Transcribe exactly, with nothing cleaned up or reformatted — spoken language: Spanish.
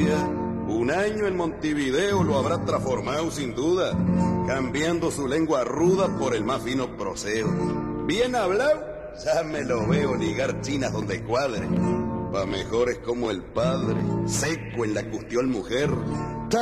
día. Un año en Montevideo lo habrá transformado sin duda, cambiando su lengua ruda por el más fino proseo. Bien hablado, ya me lo veo ligar chinas donde cuadre. Pa' mejores como el padre, seco en la cuestión mujer,